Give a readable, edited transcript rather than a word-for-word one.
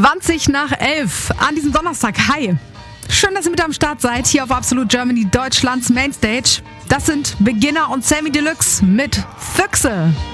20 nach 11 an diesem Donnerstag. Hi. Schön, dass ihr mit am Start seid, hier auf Absolute Germany, Deutschlands Mainstage. Das sind Beginner und Sammy Deluxe mit Füchse.